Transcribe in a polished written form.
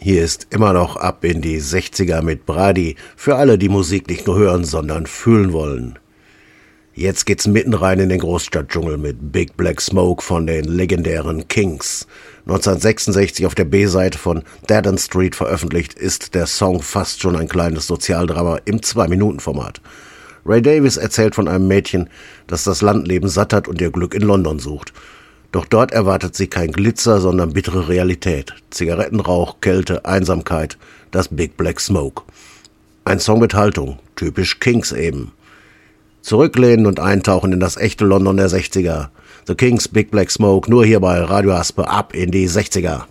Hier ist immer noch Ab in die 60er mit Brady, für alle, die Musik nicht nur hören, sondern fühlen wollen. Jetzt geht's mitten rein in den Großstadtdschungel mit Big Black Smoke von den legendären Kings. 1966 auf der B-Seite von Dead End Street veröffentlicht, ist der Song fast schon ein kleines Sozialdrama im 2-Minuten-Format. Ray Davies erzählt von einem Mädchen, das das Landleben satt hat und ihr Glück in London sucht. Doch dort erwartet sie kein Glitzer, sondern bittere Realität. Zigarettenrauch, Kälte, Einsamkeit, das Big Black Smoke. Ein Song mit Haltung, typisch Kings eben. Zurücklehnen und eintauchen in das echte London der 60er. The Kings, Big Black Smoke, nur hier bei Radio Haspe, Ab in die 60er.